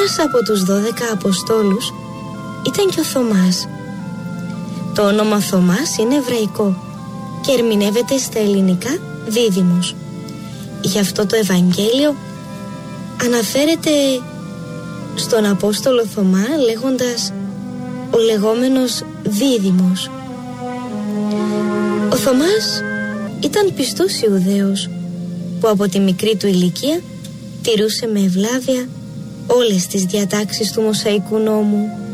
Ένας από τους 12 Αποστόλους ήταν και ο Θωμάς. Το όνομα Θωμάς είναι εβραϊκό και ερμηνεύεται στα ελληνικά δίδυμος. Γι' αυτό το Ευαγγέλιο αναφέρεται στον Απόστολο Θωμά λέγοντας ο λεγόμενος δίδυμος. Ο Θωμάς ήταν πιστός Ιουδαίος που από τη μικρή του ηλικία τηρούσε με ευλάβεια όλες τις διατάξεις του Μωσαϊκού νόμου.